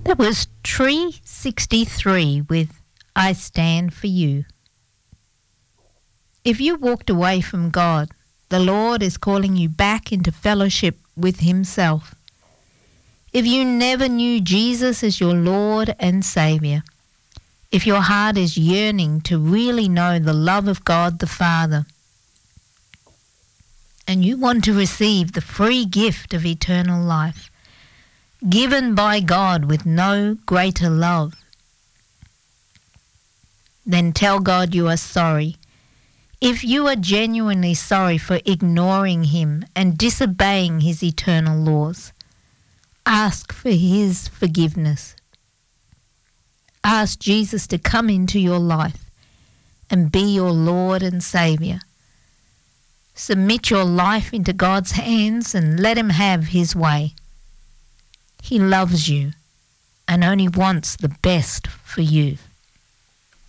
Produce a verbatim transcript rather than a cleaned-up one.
That was Tree sixty-three with I Stand For You. If you walked away from God, the Lord is calling you back into fellowship with Himself. If you never knew Jesus as your Lord and Saviour, if your heart is yearning to really know the love of God the Father, and you want to receive the free gift of eternal life, given by God with no greater love, then tell God you are sorry. If you are genuinely sorry for ignoring Him and disobeying His eternal laws, ask for His forgiveness. Ask Jesus to come into your life and be your Lord and Saviour. Submit your life into God's hands and let Him have His way. He loves you and only wants the best for you.